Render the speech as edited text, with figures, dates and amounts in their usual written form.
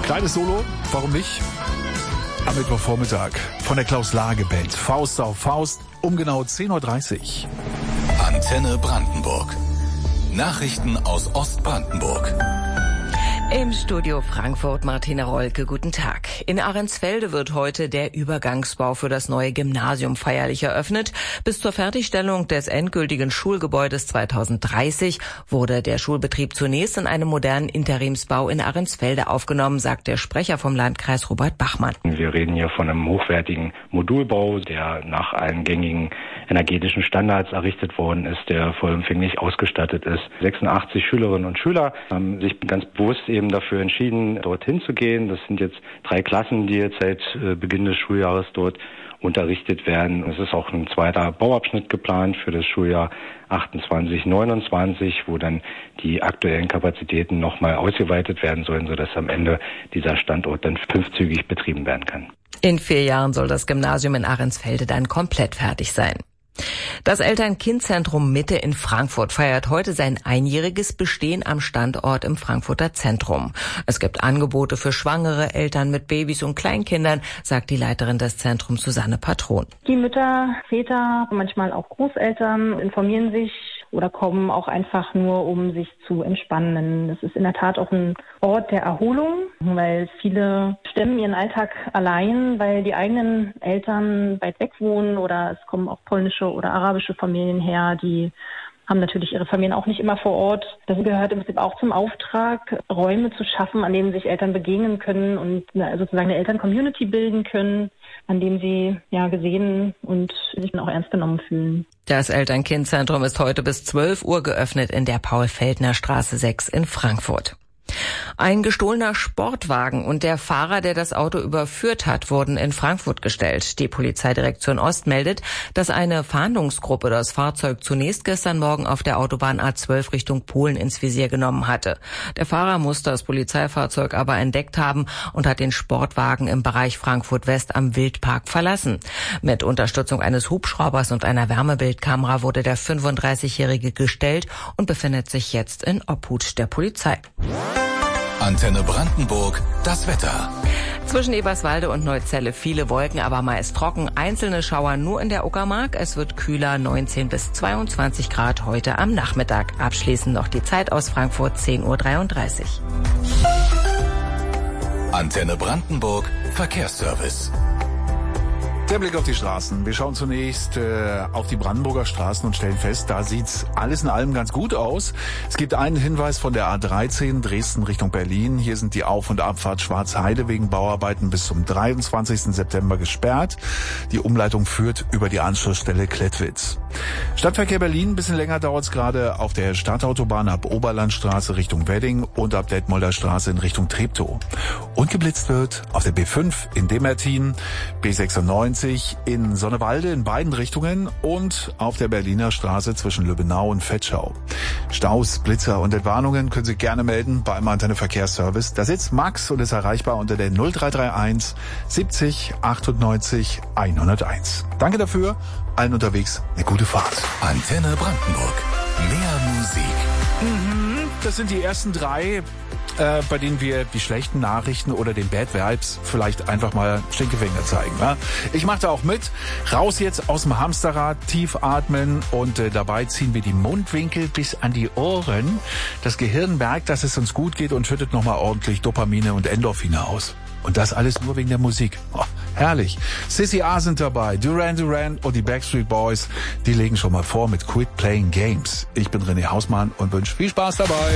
Kleines Solo, warum nicht? Am Mittwochvormittag von der Klaus-Lage-Band. Faust auf Faust um genau 10.30 Uhr. Antenne Brandenburg. Nachrichten aus Ostbrandenburg. Im Studio Frankfurt Martina Rolke, guten Tag. In Ahrensfelde wird heute der Übergangsbau für das neue Gymnasium feierlich eröffnet. Bis zur Fertigstellung des endgültigen Schulgebäudes 2030 wurde der Schulbetrieb zunächst in einem modernen Interimsbau in Ahrensfelde aufgenommen, sagt der Sprecher vom Landkreis Robert Bachmann. Wir reden hier von einem hochwertigen Modulbau, der nach allen gängigen energetischen Standards errichtet worden ist, der vollumfänglich ausgestattet ist. 86 Schülerinnen und Schüler haben sich ganz bewusst eben dafür entschieden, dorthin zu gehen. Das sind jetzt 3 Klassen, die jetzt seit Beginn des Schuljahres dort unterrichtet werden. Es ist auch ein zweiter Bauabschnitt geplant für das Schuljahr 28/29, wo dann die aktuellen Kapazitäten nochmal ausgeweitet werden sollen, sodass am Ende dieser Standort dann 5-zügig betrieben werden kann. In 4 Jahren soll das Gymnasium in Ahrensfelde dann komplett fertig sein. Das Eltern-Kind-Zentrum Mitte in Frankfurt feiert heute sein einjähriges Bestehen am Standort im Frankfurter Zentrum. Es gibt Angebote für schwangere Eltern mit Babys und Kleinkindern, sagt die Leiterin des Zentrums Susanne Patron. Die Mütter, Väter, manchmal auch Großeltern informieren sich oder kommen auch einfach nur, um sich zu entspannen. Es ist in der Tat auch ein Ort der Erholung, weil viele stemmen ihren Alltag allein, weil die eigenen Eltern weit weg wohnen oder es kommen auch polnische oder arabische Familien her, die haben natürlich ihre Familien auch nicht immer vor Ort. Das gehört im Prinzip auch zum Auftrag, Räume zu schaffen, an denen sich Eltern begegnen können und sozusagen eine Eltern-Community bilden können, an dem sie gesehen und sich dann auch ernst genommen fühlen. Das Eltern-Kind-Zentrum ist heute bis 12 Uhr geöffnet in der Paul-Feldner-Straße 6 in Frankfurt. Ein gestohlener Sportwagen und der Fahrer, der das Auto überführt hat, wurden in Frankfurt gestellt. Die Polizeidirektion Ost meldet, dass eine Fahndungsgruppe das Fahrzeug zunächst gestern Morgen auf der Autobahn A12 Richtung Polen ins Visier genommen hatte. Der Fahrer muss das Polizeifahrzeug aber entdeckt haben und hat den Sportwagen im Bereich Frankfurt-West am Wildpark verlassen. Mit Unterstützung eines Hubschraubers und einer Wärmebildkamera wurde der 35-Jährige gestellt und befindet sich jetzt in Obhut der Polizei. Antenne Brandenburg, das Wetter. Zwischen Eberswalde und Neuzelle viele Wolken, aber meist trocken. Einzelne Schauer nur in der Uckermark. Es wird kühler, 19 bis 22 Grad heute am Nachmittag. Abschließend noch die Zeit aus Frankfurt, 10.33 Uhr. Antenne Brandenburg, Verkehrsservice. Der Blick auf die Straßen. Wir schauen zunächst auf die Brandenburger Straßen und stellen fest, da sieht's alles in allem ganz gut aus. Es gibt einen Hinweis von der A13 Dresden Richtung Berlin. Hier sind die Auf- und Abfahrt Schwarzheide wegen Bauarbeiten bis zum 23. September gesperrt. Die Umleitung führt über die Anschlussstelle Klettwitz. Stadtverkehr Berlin, ein bisschen länger dauert's gerade auf der Stadtautobahn ab Oberlandstraße Richtung Wedding und ab Detmolder Straße in Richtung Treptow. Und geblitzt wird auf der B5 in Demertin, B96 in Sonnewalde in beiden Richtungen und auf der Berliner Straße zwischen Lübbenau und Vetschau. Staus, Blitzer und Entwarnungen können Sie gerne melden beim Antenne Verkehrsservice. Da sitzt Max und ist erreichbar unter der 0331 70 98 101. Danke dafür. Allen unterwegs eine gute Fahrt. Antenne Brandenburg. Mehr Musik. Das sind die ersten 3, bei denen wir die schlechten Nachrichten oder den Bad Vibes vielleicht einfach mal Stinkefinger zeigen. Ja? Ich mache da auch mit. Raus jetzt aus dem Hamsterrad, tief atmen und dabei ziehen wir die Mundwinkel bis an die Ohren. Das Gehirn merkt, dass es uns gut geht und schüttet nochmal ordentlich Dopamine und Endorphine aus. Und das alles nur wegen der Musik. Oh, herrlich. Sissy A sind dabei, Duran Duran und die Backstreet Boys. Die legen schon mal vor mit Quit Playing Games. Ich bin René Hausmann und wünsche viel Spaß dabei.